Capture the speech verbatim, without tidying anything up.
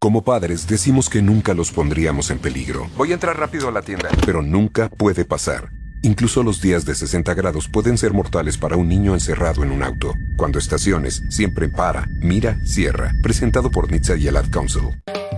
Como padres decimos que nunca los pondríamos en peligro. Voy a entrar rápido a la tienda. Pero nunca puede pasar. Incluso los días de sesenta grados pueden ser mortales para un niño encerrado en un auto. Cuando estaciones, siempre para, mira, cierra. Presentado por N H T S A y el Ad Council.